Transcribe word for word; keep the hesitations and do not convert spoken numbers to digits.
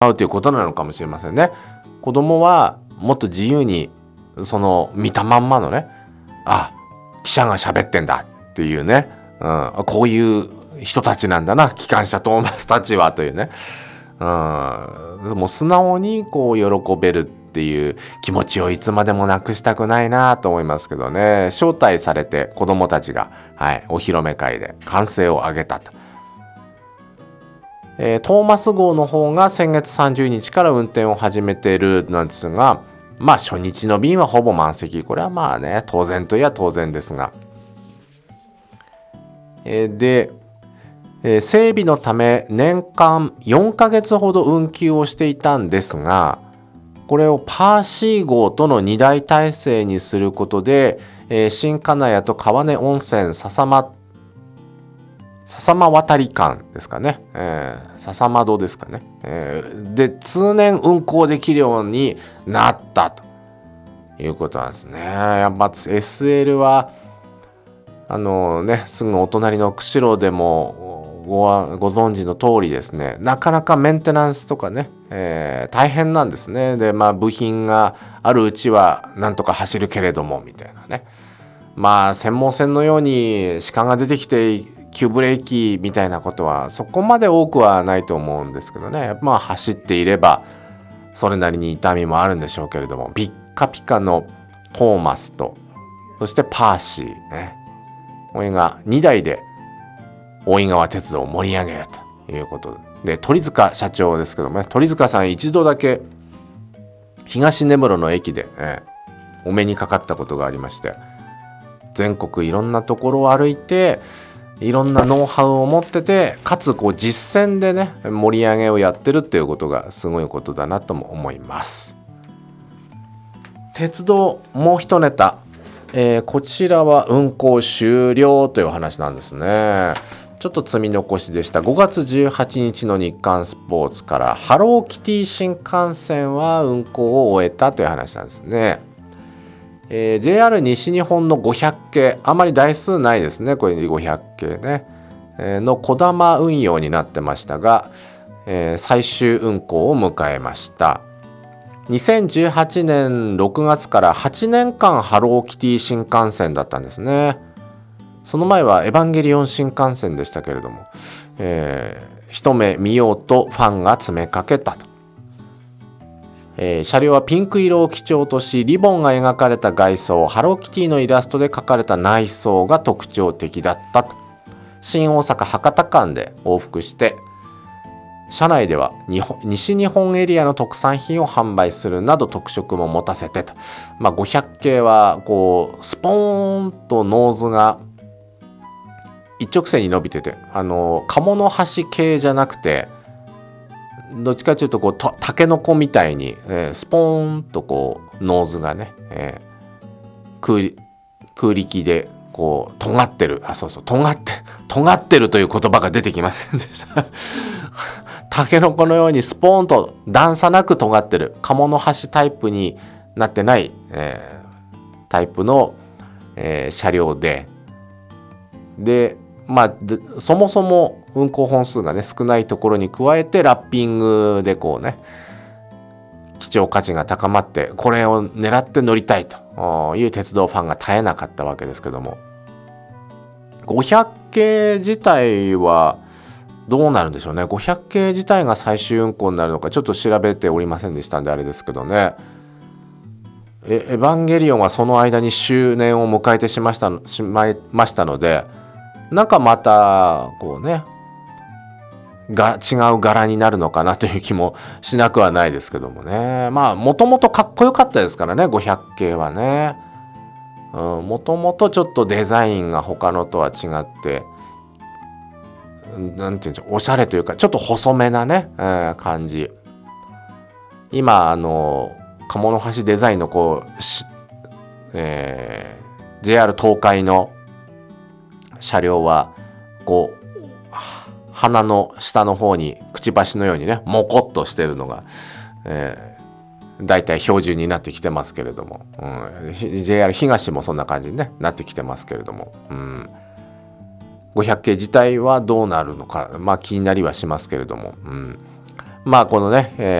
うということなのかもしれませんね。子供はもっと自由にその見たまんまのね、あ、記者が喋ってんだっていうね、うん、こういう人たちなんだな、機関車トーマスたちはというね、うん、もう素直にこう喜べるっていう気持ちをいつまでもなくしたくないなと思いますけどね。招待されて子供たちが、はい、お披露目会で歓声を上げたと。えー、トーマス号の方が先月さんじゅうにちから運転を始めているなんですが、まあ初日の便はほぼ満席。これはまあね、当然といや当然ですが、えー、で、えー、整備のため年間よんかげつほど運休をしていたんですが、これをパーシー号とのにだい体制にすることで、えー、新金谷と川根温泉笹間笹間渡り間ですかね、えー、笹間戸ですかね、えー、で通年運行できるようになったということなんですね。やっぱ エスエル はあのね、すぐお隣の釧路でも ご, ご存知の通りですね、なかなかメンテナンスとかね、えー、大変なんですね。で、まあ部品があるうちはなんとか走るけれどもみたいなね、まあ専門線のように鹿が出てきて急ブレーキみたいなことはそこまで多くはないと思うんですけどね。まあ走っていればそれなりに痛みもあるんでしょうけれども、ピッカピカのトーマスとそしてパーシーね、これがにだいで大井川鉄道を盛り上げるということで、鳥塚社長ですけどもね、鳥塚さん一度だけ東根室の駅で、えー、お目にかかったことがありまして、全国いろんなところを歩いていろんなノウハウを持ってて、かつこう実践でね盛り上げをやってるっていうことがすごいことだなとも思います。鉄道もう一ネタ、えー、こちらは運行終了という話なんですね。ちょっと積み残しでした。ごがつじゅうはちにちの日刊スポーツから、ハローキティ新幹線は運行を終えたという話なんですね。えー、ジェイアール 西日本のごひゃくけい、あまり台数ないですね、これごひゃくけいね、えー、のこだま運用になってましたが、えー、最終運行を迎えました。にせんじゅうはちねんろくがつからはちねんかんハローキティ新幹線だったんですね。その前はエヴァンゲリオン新幹線でしたけれども、えー、一目見ようとファンが詰めかけたと。えー、車両はピンク色を基調とし、リボンが描かれた外装、ハローキティのイラストで描かれた内装が特徴的だったと。新大阪博多間で往復して、車内では日本西日本エリアの特産品を販売するなど特色も持たせてと。まあ、ごひゃくけいはこうスポーンとノーズが一直線に伸びてて、あの鴨の橋系じゃなくて、どっちかというとこうたタケノコみたいに、えー、スポーンとこうノーズがね、えー、空, 空力でこう尖ってる、あ、そうそう、尖って尖ってるという言葉が出てきませんでしたタケノコのようにスポーンと段差なく尖ってる、鴨の橋タイプになってない、えー、タイプの、えー、車両で、でまあそもそも運行本数がね少ないところに加えて、ラッピングでこうね貴重価値が高まって、これを狙って乗りたいという鉄道ファンが絶えなかったわけですけども、ごひゃくけい自体はどうなるんでしょうね。ごひゃくけい自体が最終運行になるのかちょっと調べておりませんでしたんであれですけどね。エヴァンゲリオンはその間に周年を迎えてしましたしまいましたので、なんかまたこうねが違う柄になるのかなという気もしなくはないですけどもね。まあもともとかっこよかったですからね、ごひゃくけいはね。もともとちょっとデザインが他のとは違って、なんていうんでしょう、おしゃれというかちょっと細めなね、えー、感じ。今あの鴨の橋デザインのこう、えー、ジェイアール 東海の車両はこう鼻の下の方にくちばしのようにねモコッとしてるのが、えー、だいたい標準になってきてますけれども、うん、ジェイアール 東もそんな感じに、ね、なってきてますけれども、うん、ごひゃくけい自体はどうなるのか、まあ、気になりはしますけれども、うん、 まあこのね、え